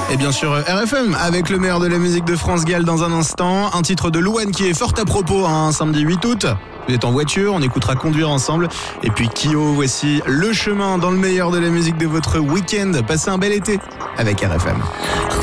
Et bien sûr RFM avec le meilleur de la musique de France Gall dans un instant. Un titre de Louane qui est fort à propos, samedi 8 août. Vous êtes en voiture, on écoutera Conduire ensemble. Et puis Kyo, voici Le Chemin dans le meilleur de la musique de votre week-end. Passez un bel été avec RFM.